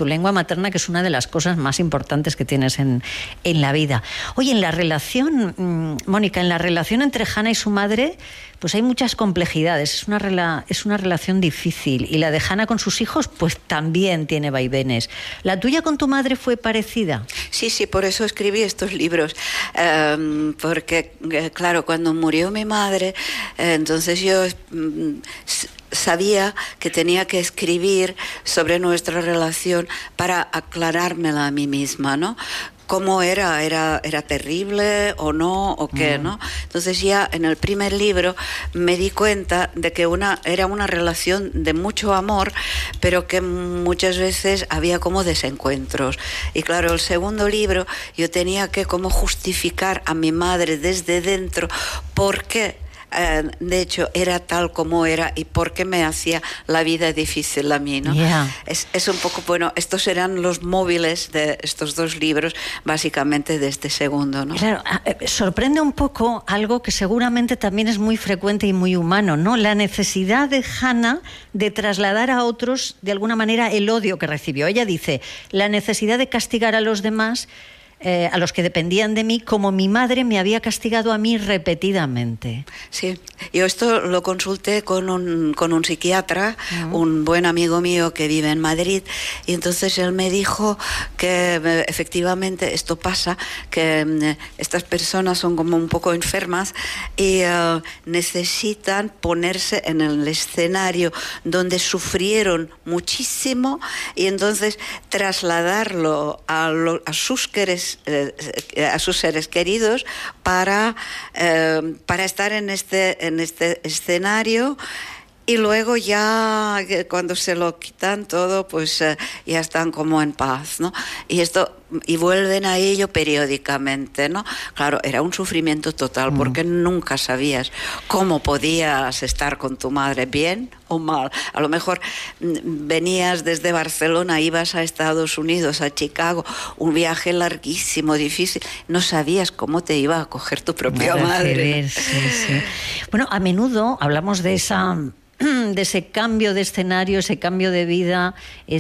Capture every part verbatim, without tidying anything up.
tu lengua materna, que es una de las cosas más importantes que tienes en, en la vida. Oye, en la relación, mmm, Mónica, en la relación entre Hannah y su madre, pues hay muchas complejidades. Es una, rela, es una relación difícil. Y la de Hannah con sus hijos, pues también tiene vaivenes. ¿La tuya con tu madre fue parecida? Sí, sí, por eso escribí estos libros. Um, porque, claro, cuando murió mi madre, eh, entonces yo um, sabía que tenía que escribir sobre nuestra relación para aclarármela a mí misma, ¿no? ¿Cómo era? ¿Era, era terrible o no? ¿O qué? ¿No? Entonces ya en el primer libro me di cuenta de que una, era una relación de mucho amor, pero que muchas veces había como desencuentros. Y claro, el segundo libro yo tenía que como justificar a mi madre desde dentro por qué de hecho era tal como era y por qué me hacía la vida difícil a mí, ¿no? Yeah. Es, es un poco, bueno, estos eran los móviles de estos dos libros, básicamente de este segundo, ¿no? Claro, sorprende un poco algo que seguramente también es muy frecuente y muy humano, ¿no? La necesidad de Hannah de trasladar a otros, de alguna manera, el odio que recibió. Ella dice, la necesidad de castigar a los demás, Eh, a los que dependían de mí, como mi madre me había castigado a mí repetidamente. Sí, yo esto lo consulté con un, con un psiquiatra, uh-huh. un buen amigo mío que vive en Madrid, y entonces él me dijo que eh, efectivamente esto pasa, que eh, estas personas son como un poco enfermas y eh, necesitan ponerse en el escenario donde sufrieron muchísimo y entonces trasladarlo a, lo, a sus queres a sus seres queridos para, eh, para estar en este, en este escenario, y luego ya cuando se lo quitan todo, pues eh, ya están como en paz, ¿no? Y esto y vuelven a ello periódicamente, ¿no? Claro, era un sufrimiento total, mm. porque nunca sabías cómo podías estar con tu madre, bien o mal. A lo mejor venías desde Barcelona, ibas a Estados Unidos, a Chicago, un viaje larguísimo, difícil, no sabías cómo te iba a coger tu propia Nada madre. Que ver, sí, sí. Bueno, a menudo hablamos de esa de ese cambio de escenario, ese cambio de vida,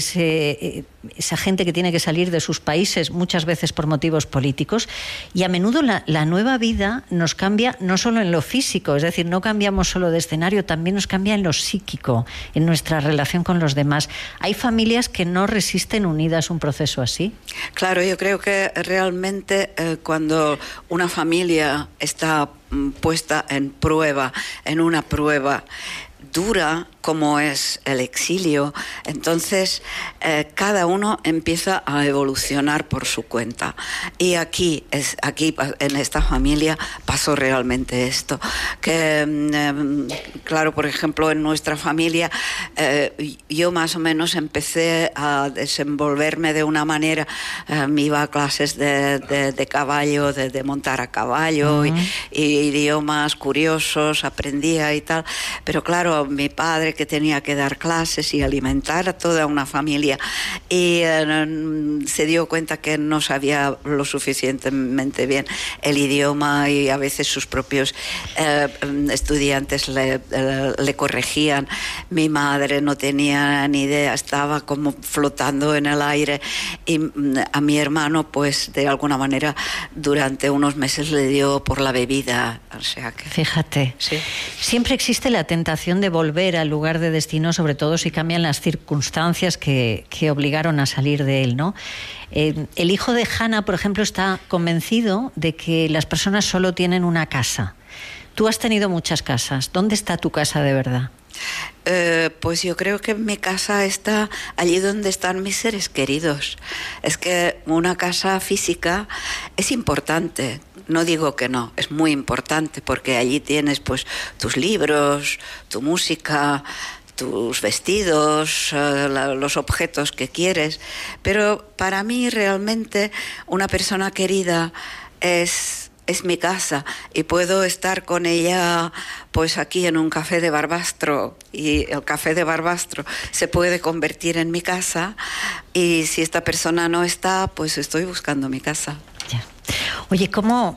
ese, esa gente que tiene que salir de sus países, muchas veces por motivos políticos, y a menudo la, la nueva vida nos cambia no solo en lo físico, es decir, no cambiamos solo de escenario, también nos cambia en lo psíquico, en nuestra relación con los demás. ¿Hay familias que no resisten unidas un proceso así? Claro, yo creo que realmente eh, cuando una familia está puesta en prueba, en una prueba dura como es el exilio, entonces eh, cada uno empieza a evolucionar por su cuenta. Y aquí, es, aquí en esta familia pasó realmente esto, que eh, claro, por ejemplo, en nuestra familia eh, yo más o menos empecé a desenvolverme de una manera, eh, me iba a clases de, de, de caballo, de, de montar a caballo, uh-huh. y, y idiomas curiosos, aprendía y tal, pero claro, mi padre que tenía que dar clases y alimentar a toda una familia y eh, se dio cuenta que no sabía lo suficientemente bien el idioma y a veces sus propios eh, estudiantes le, eh, le corregían. Mi madre no tenía ni idea, estaba como flotando en el aire, y a mi hermano pues de alguna manera durante unos meses le dio por la bebida, o sea que... Fíjate, sí. Siempre existe la tentación de volver al lugar de destino, sobre todo si cambian las circunstancias que, que obligaron a salir de él, ¿no? Eh, el hijo de Hannah, por ejemplo, está convencido de que las personas solo tienen una casa. Tú has tenido muchas casas. ¿Dónde está tu casa de verdad? Eh, pues yo creo que mi casa está allí donde están mis seres queridos. Es que una casa física es importante. No digo que no, es muy importante porque allí tienes pues tus libros, tu música, tus vestidos, uh, la, los objetos que quieres, pero para mí realmente una persona querida es, es mi casa y puedo estar con ella pues aquí en un café de Barbastro y el café de Barbastro se puede convertir en mi casa, y si esta persona no está, pues estoy buscando mi casa. Ya. Oye, ¿cómo...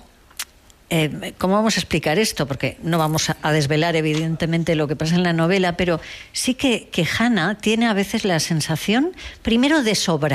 Eh, ¿Cómo vamos a explicar esto? Porque no vamos a, a desvelar evidentemente lo que pasa en la novela, pero sí que, que Hannah tiene a veces la sensación, primero, de sobra.